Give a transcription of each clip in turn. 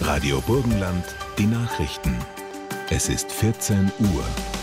Radio Burgenland, die Nachrichten. Es ist 14 Uhr.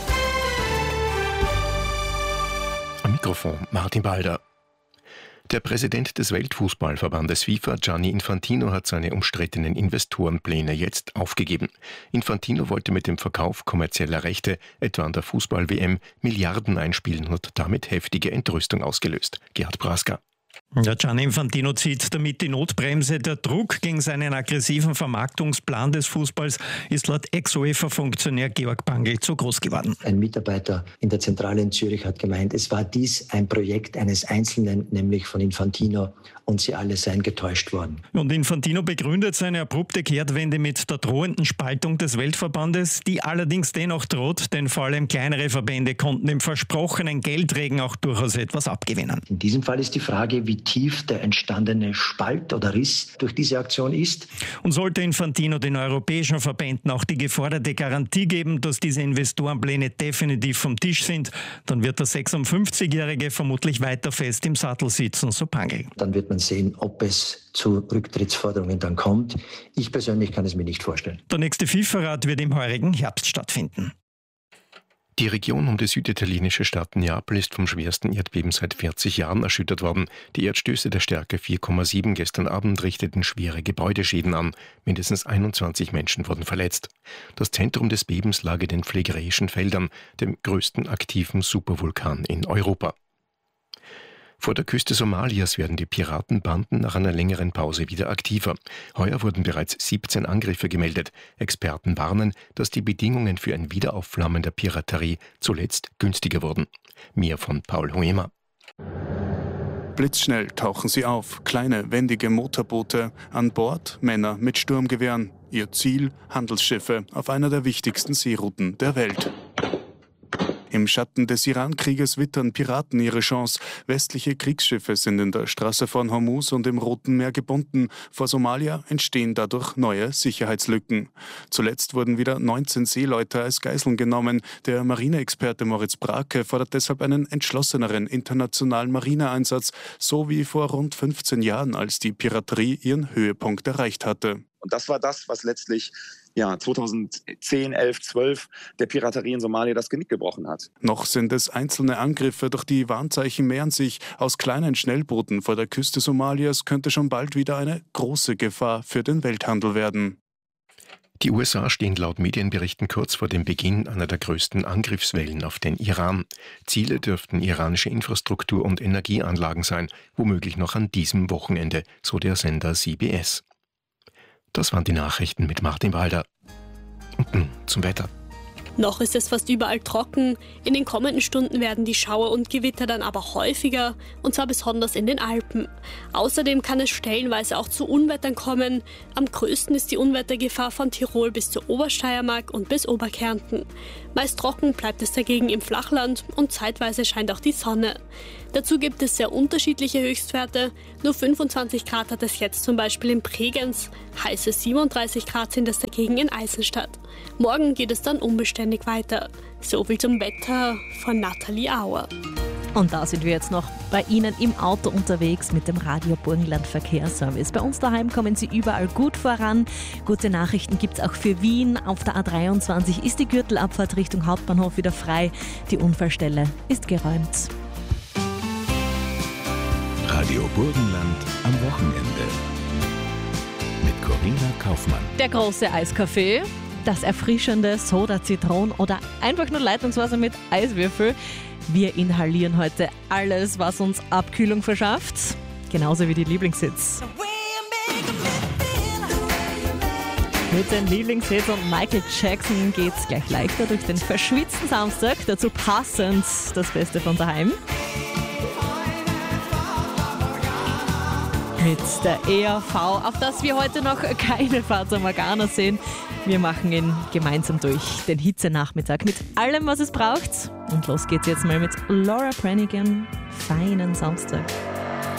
Am Mikrofon Martin Balder. Der Präsident des Weltfußballverbandes FIFA, Gianni Infantino, hat seine umstrittenen Investorenpläne jetzt aufgegeben. Infantino wollte mit dem Verkauf kommerzieller Rechte, etwa an der Fußball-WM, Milliarden einspielen und damit heftige Entrüstung ausgelöst. Gerhard Praska. Ja, Gianni Infantino zieht damit die Notbremse. Der Druck gegen seinen aggressiven Vermarktungsplan des Fußballs ist laut Ex-UEFA-Funktionär Georg Bangl zu groß geworden. Ein Mitarbeiter in der Zentrale in Zürich hat gemeint, es war dies ein Projekt eines Einzelnen, nämlich von Infantino, und sie alle seien getäuscht worden. Und Infantino begründet seine abrupte Kehrtwende mit der drohenden Spaltung des Weltverbandes, die allerdings dennoch droht, denn vor allem kleinere Verbände konnten dem versprochenen Geldregen auch durchaus etwas abgewinnen. In diesem Fall ist die Frage, wie tief der entstandene Spalt oder Riss durch diese Aktion ist. Und sollte Infantino den europäischen Verbänden auch die geforderte Garantie geben, dass diese Investorenpläne definitiv vom Tisch sind, dann wird der 56-Jährige vermutlich weiter fest im Sattel sitzen, so Bangl. Dann wird man sehen, ob es zu Rücktrittsforderungen dann kommt. Ich persönlich kann es mir nicht vorstellen. Der nächste FIFA-Rat wird im heurigen Herbst stattfinden. Die Region um die süditalienische Stadt Neapel ist vom schwersten Erdbeben seit 40 Jahren erschüttert worden. Die Erdstöße der Stärke 4,7 gestern Abend richteten schwere Gebäudeschäden an. Mindestens 21 Menschen wurden verletzt. Das Zentrum des Bebens lag in den Phlegraeischen Feldern, dem größten aktiven Supervulkan in Europa. Vor der Küste Somalias werden die Piratenbanden nach einer längeren Pause wieder aktiver. Heuer wurden bereits 17 Angriffe gemeldet. Experten warnen, dass die Bedingungen für ein Wiederaufflammen der Piraterie zuletzt günstiger wurden. Mehr von Paul Huemer. Blitzschnell tauchen sie auf, kleine, wendige Motorboote, an Bord Männer mit Sturmgewehren. Ihr Ziel Handelsschiffe auf einer der wichtigsten Seerouten der Welt. Im Schatten des Iran-Krieges wittern Piraten ihre Chance. Westliche Kriegsschiffe sind in der Straße von Hormuz und im Roten Meer gebunden. Vor Somalia entstehen dadurch neue Sicherheitslücken. Zuletzt wurden wieder 19 Seeleute als Geiseln genommen. Der Marineexperte Moritz Brake fordert deshalb einen entschlosseneren internationalen Marineeinsatz, so wie vor rund 15 Jahren, als die Piraterie ihren Höhepunkt erreicht hatte. Und das war das, was letztlich 2010, 11, 12 der Piraterie in Somalia das Genick gebrochen hat. Noch sind es einzelne Angriffe, doch die Warnzeichen mehren sich. Aus kleinen Schnellbooten vor der Küste Somalias könnte schon bald wieder eine große Gefahr für den Welthandel werden. Die USA stehen laut Medienberichten kurz vor dem Beginn einer der größten Angriffswellen auf den Iran. Ziele dürften iranische Infrastruktur und Energieanlagen sein, womöglich noch an diesem Wochenende, so der Sender CBS. Das waren die Nachrichten mit Martin Balder. Und nun zum Wetter. Noch ist es fast überall trocken. In den kommenden Stunden werden die Schauer und Gewitter dann aber häufiger, und zwar besonders in den Alpen. Außerdem kann es stellenweise auch zu Unwettern kommen. Am größten ist die Unwettergefahr von Tirol bis zur Obersteiermark und bis Oberkärnten. Meist trocken bleibt es dagegen im Flachland und zeitweise scheint auch die Sonne. Dazu gibt es sehr unterschiedliche Höchstwerte. Nur 25 Grad hat es jetzt zum Beispiel in Bregenz. Heiße 37 Grad sind es dagegen in Eisenstadt. Morgen geht es dann unbeständig weiter. So viel zum Wetter von Nathalie Auer. Und da sind wir jetzt noch bei Ihnen im Auto unterwegs mit dem Radio Burgenland Verkehrsservice. Bei uns daheim kommen Sie überall gut voran. Gute Nachrichten gibt es auch für Wien. Auf der A23 ist die Gürtelabfahrt Richtung Hauptbahnhof wieder frei. Die Unfallstelle ist geräumt. Radio Burgenland am Wochenende. Mit Corinna Kaufmann. Der große Eiskaffee, das erfrischende Soda Zitron oder einfach nur Leitungswasser mit Eiswürfel. Wir inhalieren heute alles, was uns Abkühlung verschafft. Genauso wie die Lieblingshits. Mit den Lieblingshits und Michael Jackson geht's gleich leichter durch den verschwitzten Samstag. Dazu passend das Beste von daheim. Mit der ERV, auf das wir heute noch keine Fata Morgana sehen. Wir machen ihn gemeinsam durch den Hitzenachmittag mit allem, was es braucht. Und los geht's jetzt mal mit Laura Branigan. Feinen Samstag.